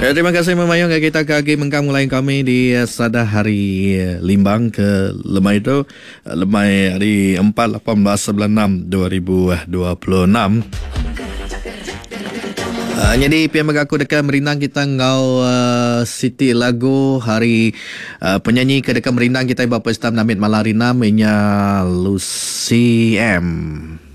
Terima kasih memayung kita kaki mengkam mulai kami di Sada Hari Limbang ke lemai itu lemai hari 4 18 bulan 6 2026. Jadi pihak mengaku dekat Merindang kita ngau Siti lagu hari penyanyi ke dekat Merindang kita Bapa Islam Namit Malarina menya Lucy M.